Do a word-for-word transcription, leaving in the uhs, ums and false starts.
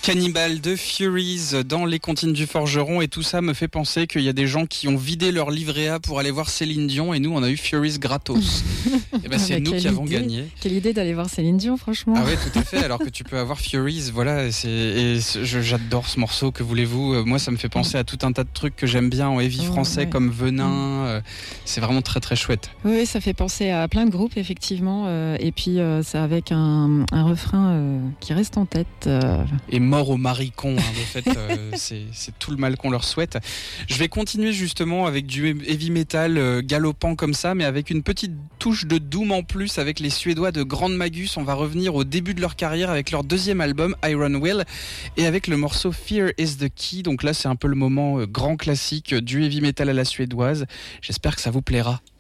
Cannibal de Furies dans les comptines du Forgeron, et tout ça me fait penser qu'il y a des gens qui ont vidé leur livret A pour aller voir Céline Dion, et nous on a eu Furies gratos. Et ben c'est Ah bah, nous qui quelle avons idée. gagné. Quelle idée d'aller voir Céline Dion, franchement. Ah ouais, tout à fait, alors que tu peux avoir Furies, voilà, c'est, et c'est- je- j'adore ce morceau, que voulez-vous. Euh, Moi ça me fait penser à tout un tas de trucs que j'aime bien en heavy Oh, français, ouais. comme Venin, euh, c'est vraiment très très chouette. Oui, ça fait penser à plein de groupes, effectivement. euh, et puis, euh, c'est avec un, un refrain euh, qui reste en tête. euh. Et mort aux maricons, hein, de fait, euh, c'est, c'est tout le mal qu'on leur souhaite. Je vais continuer justement avec du heavy metal euh, galopant comme ça, mais avec une petite touche de doom en plus, avec les Suédois de Grand Magus. On va revenir au début de leur carrière avec leur deuxième album, Iron Will, et avec le morceau Fear is the Key. Donc là, c'est un peu le moment euh, grand classique du heavy metal à la suédoise. J'espère que ça vous plaira.